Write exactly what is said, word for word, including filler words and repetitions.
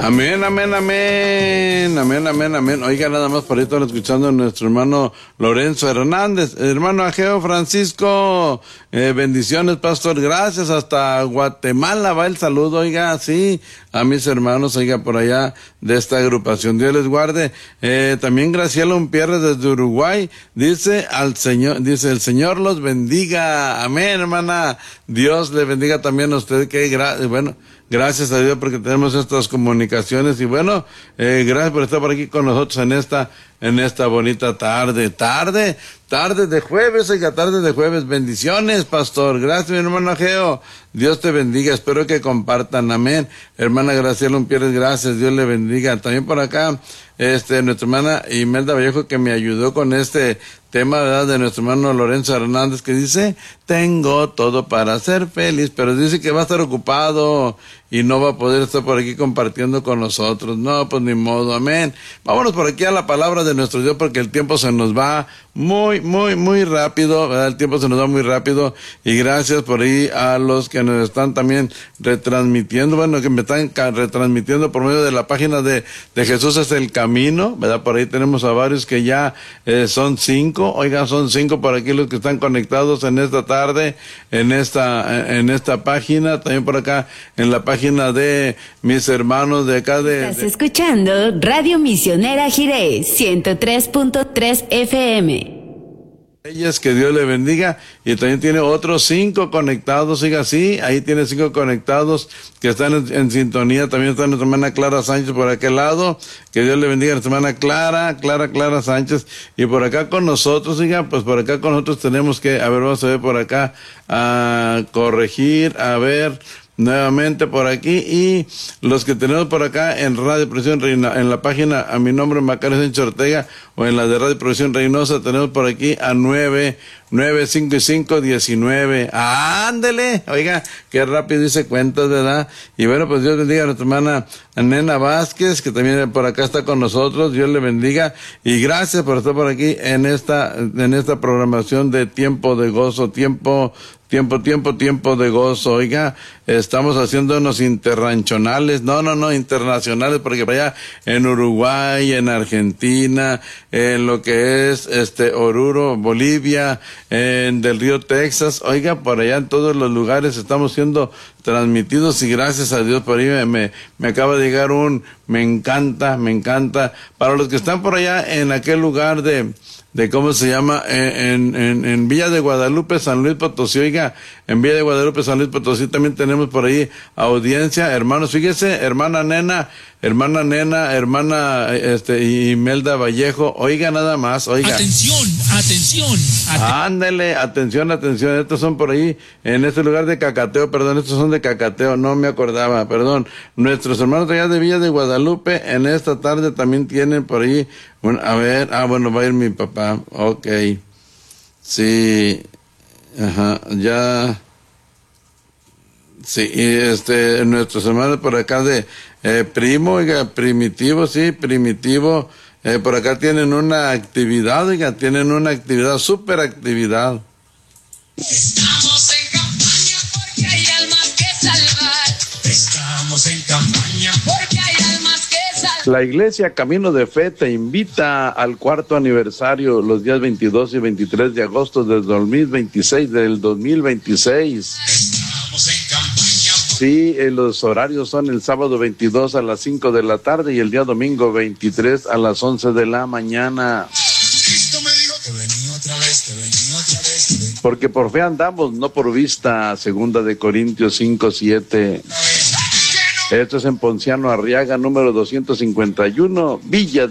Amén, amén, amén, amén, amén, amén. Oiga, nada más por ahí están escuchando a nuestro hermano Lorenzo Hernández, hermano Ageo Francisco, eh, bendiciones, pastor, gracias, hasta Guatemala va el saludo, oiga, sí, a mis hermanos, oiga, por allá de esta agrupación, Dios les guarde. Eh, también Graciela Umpierre desde Uruguay, dice al Señor, dice, el Señor los bendiga, amén, hermana, Dios le bendiga también a usted, que gra- bueno, gracias a Dios porque tenemos estas comunicaciones y bueno, eh, gracias por estar por aquí con nosotros en esta, en esta bonita tarde, tarde, tarde de jueves, oiga, tarde de jueves, bendiciones, pastor, gracias mi hermano Ageo, Dios te bendiga, espero que compartan, amén, hermana Graciela Umpierre, gracias, Dios le bendiga, también por acá, este, nuestra hermana Imelda Vallejo que me ayudó con este tema, ¿verdad?, de nuestro hermano Lorenzo Hernández, que dice, tengo todo para ser feliz, pero dice que va a estar ocupado y no va a poder estar por aquí compartiendo con nosotros. No, pues ni modo, amén. Vámonos por aquí a la palabra de nuestro Dios porque el tiempo se nos va muy, muy, muy rápido, ¿verdad? El tiempo se nos va muy rápido y gracias por ahí a los que nos están también retransmitiendo, bueno, que me están retransmitiendo por medio de la página de, de Jesús es el Camino, ¿verdad? Por ahí tenemos a varios que ya eh, son cinco, oigan, son cinco por aquí los que están conectados en esta tarde, en esta, en esta página, también por acá en la página de mis hermanos de acá de... Estás de... escuchando Radio Misionera Jiré, ciento tres punto tres F M. Ellas, que Dios le bendiga, y también tiene otros cinco conectados, siga así, ahí tiene cinco conectados que están en, en sintonía, también está nuestra hermana Clara Sánchez por aquel lado, que Dios le bendiga a nuestra hermana Clara, Clara, Clara Sánchez, y por acá con nosotros, siga, pues por acá con nosotros tenemos que, a ver, vamos a ver por acá, a corregir, a ver, nuevamente por aquí, y los que tenemos por acá en Radio Producción Reina, en la página a mi nombre Macario Sánchez Ortega, o en la de Radio Producción Reynosa, tenemos por aquí a nueve, nueve, cinco y cinco, diecinueve. ¡Ándele! Oiga, qué rápido dice cuentas, ¿verdad? Y bueno, pues Dios bendiga a nuestra hermana Nena Vázquez, que también por acá está con nosotros, Dios le bendiga, y gracias por estar por aquí en esta, en esta programación de Tiempo de Gozo, tiempo Tiempo, tiempo, tiempo de gozo. Oiga, estamos haciéndonos interranchonales, no, no, no, internacionales, porque por allá en Uruguay, en Argentina, en lo que es este Oruro, Bolivia, en del Río Texas, oiga, por allá en todos los lugares estamos siendo transmitidos y gracias a Dios por ahí me, me, me acaba de llegar un, me encanta, me encanta, para los que están por allá en aquel lugar de de cómo se llama, en, en, en Villa de Guadalupe, San Luis Potosí, oiga, en Villa de Guadalupe, San Luis Potosí también tenemos por ahí audiencia, hermanos, fíjese, hermana Nena, hermana Nena, hermana este Imelda Vallejo, oiga nada más, oiga. Atención, atención. Aten- Ándele, atención, atención, estos son por ahí, en este lugar de Cacateo, perdón, estos son de Cacateo, no me acordaba, perdón, nuestros hermanos allá de Villa de Guadalupe, en esta tarde también tienen por ahí, bueno, a ver, ah, bueno, va a ir mi papá, ok, sí, ajá, ya, sí, y este, nuestros hermanos por acá de, eh, primo, oiga, primitivo, sí, primitivo, eh, por acá tienen una actividad, oiga, tienen una actividad, super actividad. Estamos en campaña porque hay almas que salvar. Estamos en campaña porque hay almas que salvar. La Iglesia Camino de Fe te invita al cuarto aniversario los días veintidós y veintitrés de agosto del dos mil veintiséis, del dos mil veintiséis. Estamos en campaña. Sí, eh, los horarios son el sábado veintidós a las cinco de la tarde y el día domingo veintitrés a las once de la mañana. Cristo me dijo que venía otra vez, que venía otra vez. Que venía Porque por fe andamos, no por vista, segunda de Corintios cinco, siete. otra vez. Que no Esto es en Ponciano Arriaga, número doscientos cincuenta y uno, Villa